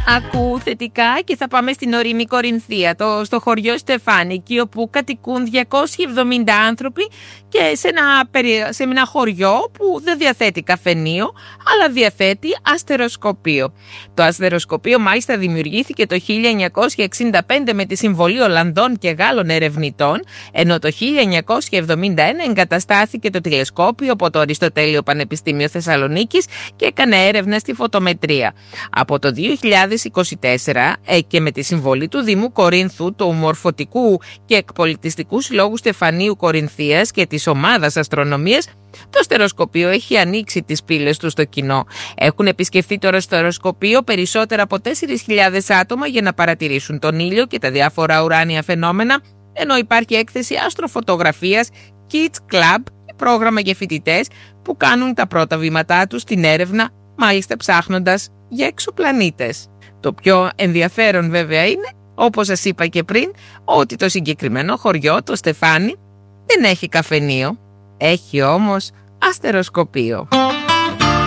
Ακού θετικά και θα πάμε στην ορεινή Κορινθία, στο χωριό Στεφάνη, εκεί όπου κατοικούν 270 άνθρωποι και σε ένα χωριό που δεν διαθέτει καφενείο, αλλά διαθέτει αστεροσκοπείο. Το αστεροσκοπείο μάλιστα δημιουργήθηκε το 1965 με τη συμβολή Ολλανδών και Γάλλων ερευνητών, ενώ το 1971 εγκαταστάθηκε το τηλεσκόπιο από το Αριστοτέλειο Πανεπιστήμιο Θεσσαλονίκης και έκανε έρευνα στη φωτομετρία. Από το 2024 και με τη συμβολή του Δήμου Κορίνθου, του Μορφωτικού και Εκπολιτιστικού Συλλόγου Στεφανίου Κορινθίας και της Ομάδας Αστρονομίας, το αστεροσκοπείο έχει ανοίξει τις πύλες του στο κοινό. Έχουν επισκεφθεί το αστεροσκοπείο περισσότερα από 4.000 άτομα για να παρατηρήσουν τον ήλιο και τα διάφορα ουράνια φαινόμενα, ενώ υπάρχει έκθεση αστροφωτογραφίας Kids Club, πρόγραμμα για φοιτητές που κάνουν τα πρώτα βήματά τους στην έρευνα, μάλιστα ψάχνοντας για εξωπλανήτες. Το πιο ενδιαφέρον βέβαια είναι, όπως σας είπα και πριν, ότι το συγκεκριμένο χωριό, το Στεφάνι, δεν έχει καφενείο, έχει όμως αστεροσκοπείο.